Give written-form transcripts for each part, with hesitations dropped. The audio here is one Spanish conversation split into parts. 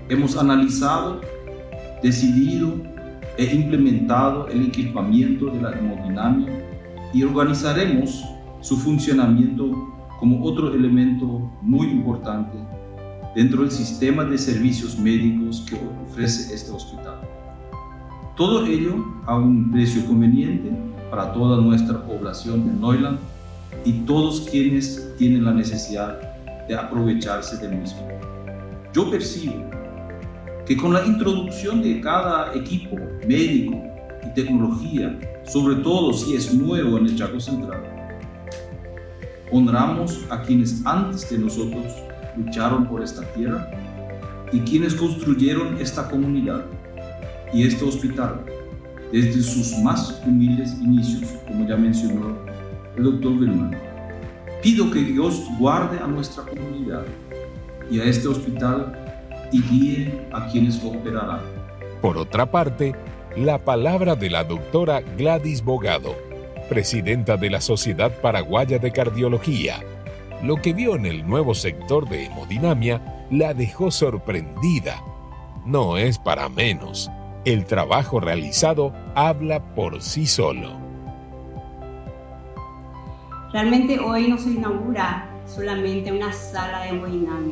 Hemos analizado, decidido e implementado el equipamiento de la hemodinamia y organizaremos su funcionamiento como otro elemento muy importante dentro del sistema de servicios médicos que ofrece este hospital. Todo ello a un precio conveniente para toda nuestra población de Neuland y todos quienes tienen la necesidad de aprovecharse del mismo. Yo percibo que con la introducción de cada equipo médico y tecnología, sobre todo si es nuevo en el Chaco Central, honramos a quienes antes de nosotros lucharon por esta tierra y quienes construyeron esta comunidad y este hospital desde sus más humildes inicios, como ya mencionó el doctor Bellman. Pido que Dios guarde a nuestra comunidad y a este hospital y guíe a quienes operarán. Por otra parte, la palabra de la doctora Gladys Bogado, presidenta de la Sociedad Paraguaya de Cardiología. Lo que vio en el nuevo sector de hemodinamia la dejó sorprendida. No es para menos. El trabajo realizado habla por sí solo. Realmente hoy no se inaugura solamente una sala de hemodinamia.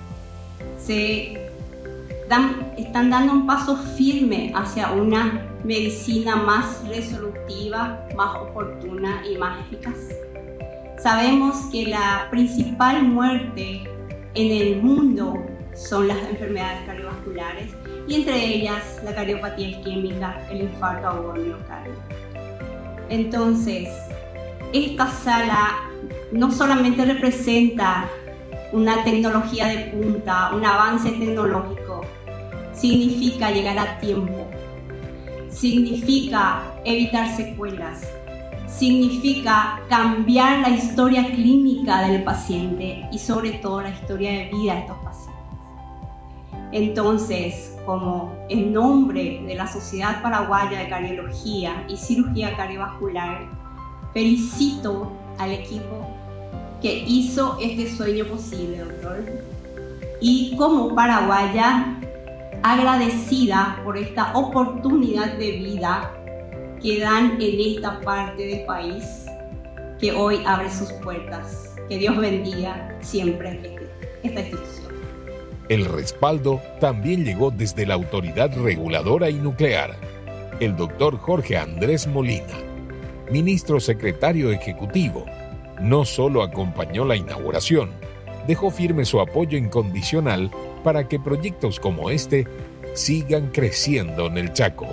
Están dando un paso firme hacia una medicina más resolutiva, más oportuna y más eficaz. Sabemos que la principal muerte en el mundo son las enfermedades cardiovasculares y entre ellas la cardiopatía isquémica, el infarto agudo del miocardio. Entonces, esta sala no solamente representa una tecnología de punta, un avance tecnológico, significa llegar a tiempo, significa evitar secuelas, significa cambiar la historia clínica del paciente y sobre todo la historia de vida de estos pacientes. Entonces, como en nombre de la Sociedad Paraguaya de Cardiología y Cirugía Cardiovascular, felicito al equipo que hizo este sueño posible, doctor. Y como paraguaya, agradecida por esta oportunidad de vida que dan en esta parte del país que hoy abre sus puertas. Que Dios bendiga siempre esta institución. El respaldo también llegó desde la Autoridad Reguladora y Nuclear. El doctor Jorge Andrés Molina, ministro secretario ejecutivo, no solo acompañó la inauguración, dejó firme su apoyo incondicional para que proyectos como este sigan creciendo en el Chaco.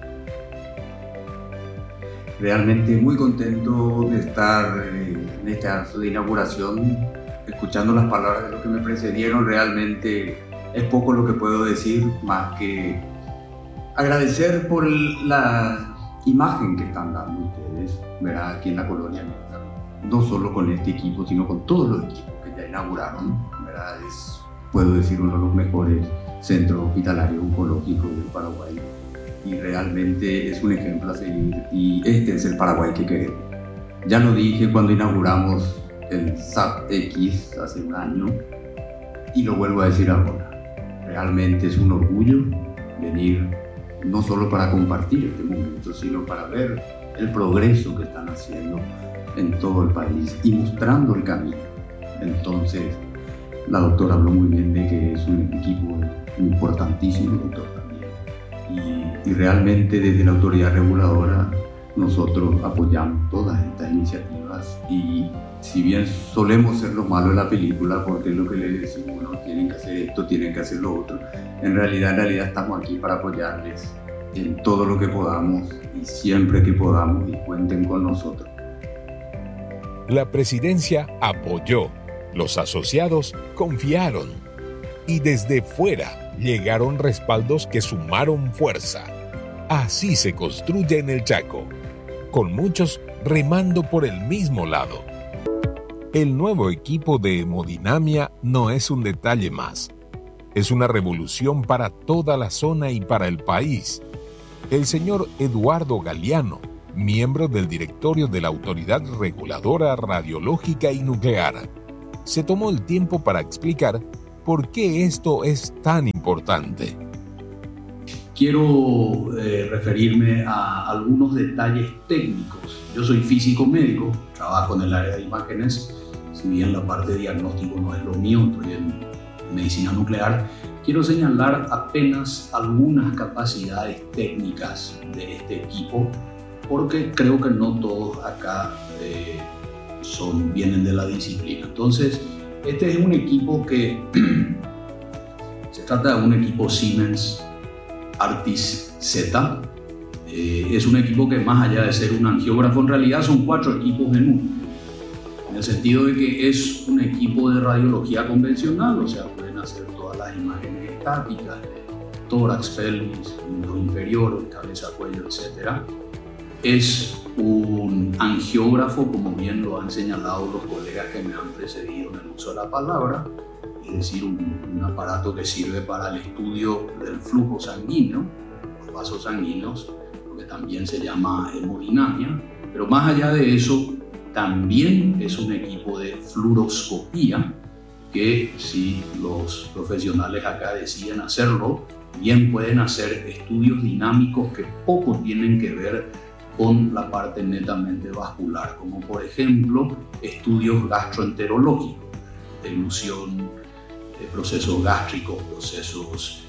Realmente muy contento de estar en este acto de inauguración, escuchando las palabras de los que me precedieron. Realmente es poco lo que puedo decir, más que agradecer por la imagen que están dando ustedes, ¿verdad? Aquí en la colonia, no solo con este equipo, sino con todos los equipos que ya inauguraron, ¿verdad? Puedo decir, uno de los mejores centros hospitalarios oncológicos del Paraguay. Y realmente es un ejemplo a seguir, y este es el Paraguay que queremos. Ya lo dije cuando inauguramos el SAP-X hace un año, y lo vuelvo a decir ahora. Realmente es un orgullo venir no solo para compartir este momento, sino para ver el progreso que están haciendo en todo el país y mostrando el camino. Entonces, la doctora habló muy bien de que es un equipo importantísimo, doctor, también. Y realmente desde la autoridad reguladora nosotros apoyamos todas estas iniciativas, y si bien solemos ser los malos de la película, porque es lo que les decimos, bueno, tienen que hacer esto, tienen que hacer lo otro, en realidad estamos aquí para apoyarles en todo lo que podamos y siempre que podamos, y cuenten con nosotros. La presidencia apoyó, los asociados confiaron y desde fuera llegaron respaldos que sumaron fuerza. Así se construye en el Chaco, con muchos remando por el mismo lado. El nuevo equipo de hemodinamia no es un detalle más. Es una revolución para toda la zona y para el país. El señor Eduardo Galeano, miembro del directorio de la Autoridad Reguladora Radiológica y Nuclear, se tomó el tiempo para explicar ¿Por qué esto es tan importante? Quiero referirme a algunos detalles técnicos. Yo soy físico médico, trabajo en el área de imágenes, si bien la parte de diagnóstico no es lo mío, estoy en medicina nuclear. Quiero señalar apenas algunas capacidades técnicas de este equipo, porque creo que no todos acá vienen de la disciplina. Entonces, este es un equipo que se trata de un equipo Siemens Artis Z. Es un equipo que, más allá de ser un angiógrafo, en realidad son 4 equipos en uno, en el sentido de que es un equipo de radiología convencional, o sea, pueden hacer todas las imágenes estáticas de tórax, pelvis, miembro inferior, cabeza, cuello, etc. Es un angiógrafo, como bien lo han señalado los colegas que me han precedido en el uso de la palabra, es decir, un aparato que sirve para el estudio del flujo sanguíneo, los vasos sanguíneos, lo que también se llama hemodinamia, pero más allá de eso, también es un equipo de fluoroscopía, que si los profesionales acá deciden hacerlo, bien pueden hacer estudios dinámicos que poco tienen que ver con la parte netamente vascular, como por ejemplo estudios gastroenterológicos, deglución, procesos gástricos, procesos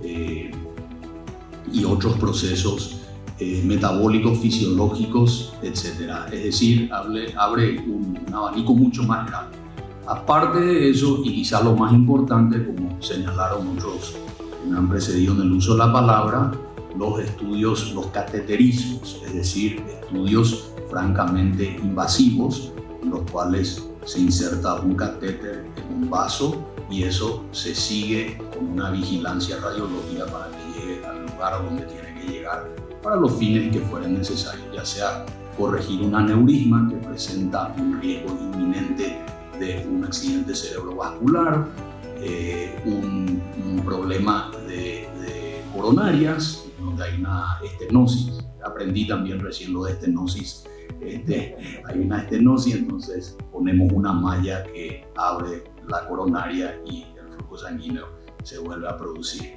y otros procesos metabólicos, fisiológicos, etc. Es decir, abre un abanico mucho más grande. Aparte de eso, y quizá lo más importante, como señalaron otros que me han precedido en el uso de la palabra, los estudios, los cateterismos, es decir, estudios francamente invasivos, en los cuales se inserta un catéter en un vaso y eso se sigue con una vigilancia radiológica para que llegue al lugar donde tiene que llegar para los fines que fueren necesarios, ya sea corregir un aneurisma que presenta un riesgo inminente de un accidente cerebrovascular, un problema de coronarias, donde hay una estenosis. Aprendí también recién lo de estenosis. Hay una estenosis, entonces ponemos una malla que abre la coronaria y el flujo sanguíneo se vuelve a producir.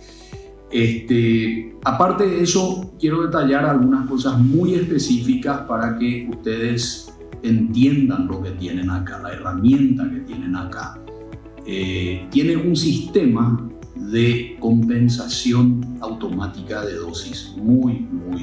Aparte de eso, quiero detallar algunas cosas muy específicas para que ustedes entiendan lo que tienen acá, la herramienta que tienen acá. Tiene un sistema de compensación automática de dosis muy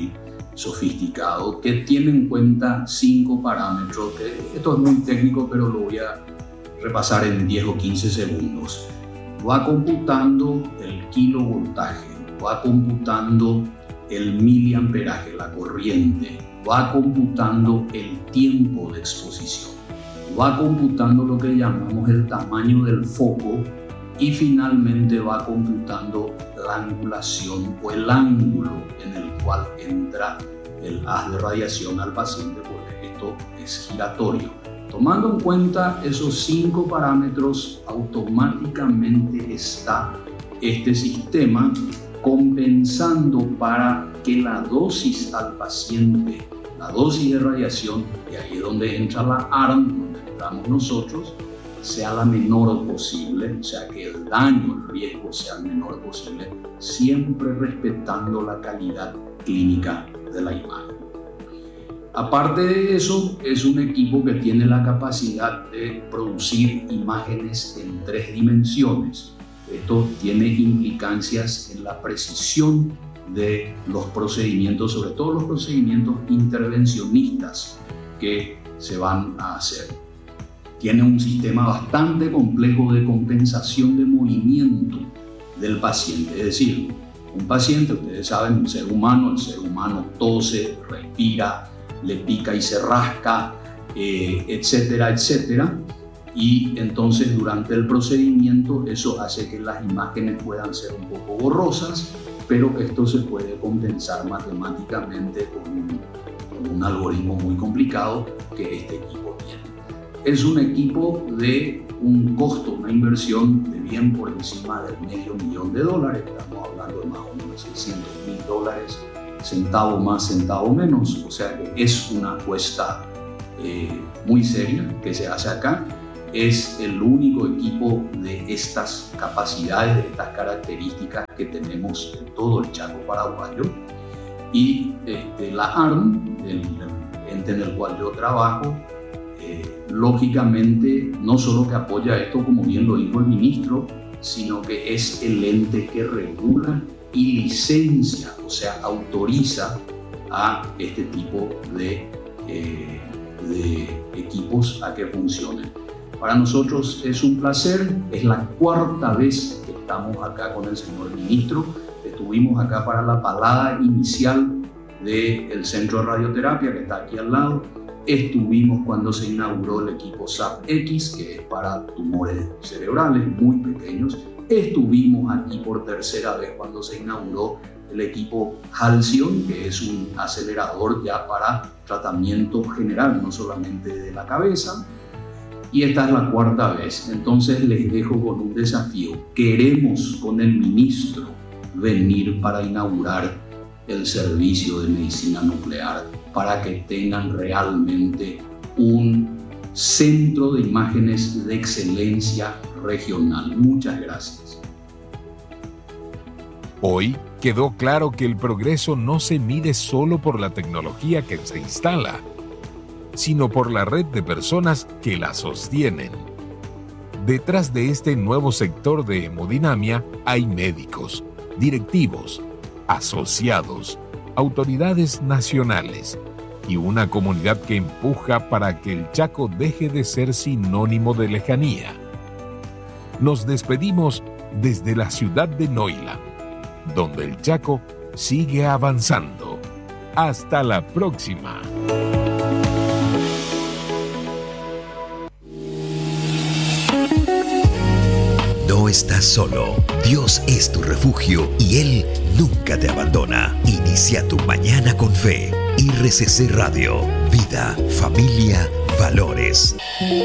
sofisticado, que tiene en cuenta 5 parámetros. Esto es muy técnico, pero lo voy a repasar en 10 o 15 segundos. Va computando el kilovoltaje, va computando el miliamperaje, la corriente, va computando el tiempo de exposición, va computando lo que llamamos el tamaño del foco y finalmente va computando la angulación o el ángulo en el cual entra el haz de radiación al paciente, porque esto es giratorio. Tomando en cuenta esos 5 parámetros, automáticamente está este sistema compensando para que la dosis al paciente, la dosis de radiación, y ahí es donde entra la ARM, donde entramos nosotros, sea la menor posible, o sea que el daño, el riesgo sea el menor posible, siempre respetando la calidad clínica de la imagen. Aparte de eso, es un equipo que tiene la capacidad de producir imágenes en 3 dimensiones. Esto tiene implicancias en la precisión de los procedimientos, sobre todo los procedimientos intervencionistas que se van a hacer. Tiene un sistema bastante complejo de compensación de movimiento del paciente. Es decir, un paciente, ustedes saben, un ser humano, el ser humano tose, respira, le pica y se rasca, etcétera, etcétera. Y entonces durante el procedimiento eso hace que las imágenes puedan ser un poco borrosas, pero esto se puede compensar matemáticamente con un algoritmo muy complicado que este equipo tiene. Es un equipo de un costo, una inversión de bien por encima del $500,000. Estamos hablando de más o menos $600,000, centavo más, centavo menos. O sea que es una apuesta muy seria que se hace acá. es el único equipo de estas capacidades, de estas características que tenemos en todo el Chaco paraguayo. Y la ARM, el ente en el cual yo trabajo, lógicamente no solo que apoya esto, como bien lo dijo el ministro, sino que es el ente que regula y licencia, o sea, autoriza a este tipo de equipos a que funcionen. Para nosotros es un placer, es la cuarta vez que estamos acá con el señor ministro. Estuvimos acá para la palada inicial del Centro de Radioterapia que está aquí al lado. Estuvimos cuando se inauguró el equipo SAP-X, que es para tumores cerebrales muy pequeños. Estuvimos aquí por tercera vez cuando se inauguró el equipo Halcyon, que es un acelerador ya para tratamiento general, no solamente de la cabeza. Y esta es la cuarta vez. Entonces les dejo con un desafío. Queremos con el ministro venir para inaugurar el servicio de medicina nuclear, para que tengan realmente un centro de imágenes de excelencia regional. Muchas gracias. Hoy quedó claro que el progreso no se mide solo por la tecnología que se instala, sino por la red de personas que la sostienen. Detrás de este nuevo sector de hemodinamia hay médicos, directivos, asociados, autoridades nacionales y una comunidad que empuja para que el Chaco deje de ser sinónimo de lejanía. Nos despedimos desde la ciudad de Noila, donde el Chaco sigue avanzando. Hasta la próxima. No estás solo. Dios es tu refugio y Él nunca te abandona. Inicia tu mañana con fe. RCC Radio. Vida, familia, valores.